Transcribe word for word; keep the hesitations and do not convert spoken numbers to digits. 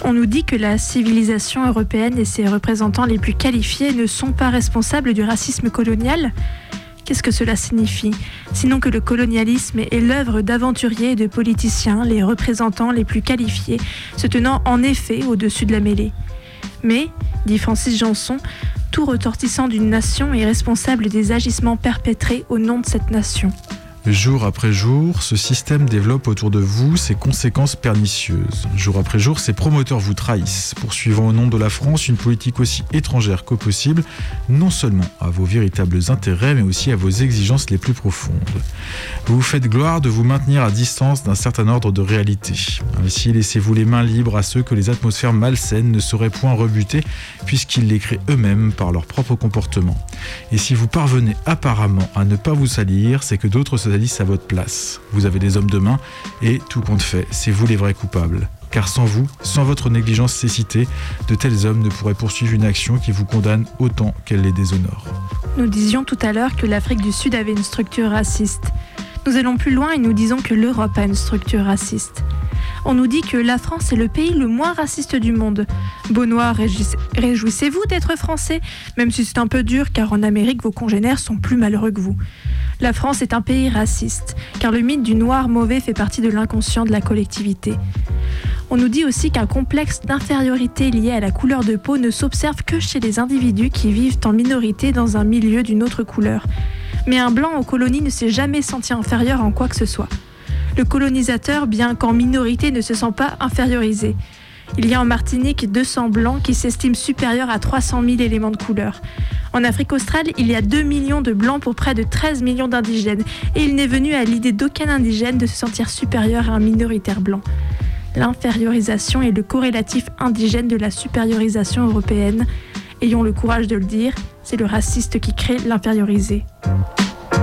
On nous dit que la civilisation européenne et ses représentants les plus qualifiés ne sont pas responsables du racisme colonial. Qu'est-ce que cela signifie ? Sinon que le colonialisme est l'œuvre d'aventuriers et de politiciens, les représentants les plus qualifiés, se tenant en effet au-dessus de la mêlée. Mais, dit Francis Janson, tout ressortissant d'une nation est responsable des agissements perpétrés au nom de cette nation. Jour après jour, ce système développe autour de vous ses conséquences pernicieuses. Jour après jour, ses promoteurs vous trahissent, poursuivant au nom de la France une politique aussi étrangère qu'au possible, non seulement à vos véritables intérêts, mais aussi à vos exigences les plus profondes. Vous vous faites gloire de vous maintenir à distance d'un certain ordre de réalité. Ainsi, laissez-vous les mains libres à ceux que les atmosphères malsaines ne sauraient point rebuter, puisqu'ils les créent eux-mêmes par leur propre comportement. Et si vous parvenez apparemment à ne pas vous salir, c'est que d'autres se salissent à votre place. Vous avez des hommes de main et, tout compte fait, c'est vous les vrais coupables. Car sans vous, sans votre négligence cécité, de tels hommes ne pourraient poursuivre une action qui vous condamne autant qu'elle les déshonore. Nous disions tout à l'heure que l'Afrique du Sud avait une structure raciste. Nous allons plus loin et nous disons que l'Europe a une structure raciste. On nous dit que la France est le pays le moins raciste du monde. Beaunois, réjouissez-vous d'être français, même si c'est un peu dur, car en Amérique, vos congénères sont plus malheureux que vous. La France est un pays raciste, car le mythe du noir mauvais fait partie de l'inconscient de la collectivité. On nous dit aussi qu'un complexe d'infériorité lié à la couleur de peau ne s'observe que chez les individus qui vivent en minorité dans un milieu d'une autre couleur. Mais un blanc aux colonies ne s'est jamais senti inférieur en quoi que ce soit. Le colonisateur, bien qu'en minorité, ne se sent pas infériorisé. Il y a en Martinique deux cents blancs qui s'estiment supérieurs à trois cent mille éléments de couleur. En Afrique australe, il y a deux millions de blancs pour près de treize millions d'indigènes. Et il n'est venu à l'idée d'aucun indigène de se sentir supérieur à un minoritaire blanc. L'infériorisation est le corrélatif indigène de la supériorisation européenne. Ayons le courage de le dire, c'est le raciste qui crée l'infériorisé.